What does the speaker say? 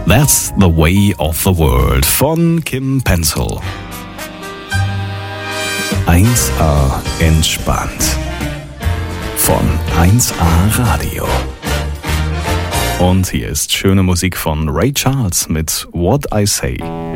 That's the Way of the World von Kim Pencil. 1A entspannt von 1A Radio. Und hier ist schöne Musik von Ray Charles mit What I Say.